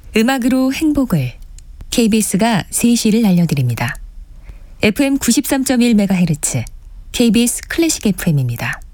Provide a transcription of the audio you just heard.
음악으로 행복을 KBS가 3시를 알려드립니다. FM 93.1MHz KBS 클래식 FM입니다.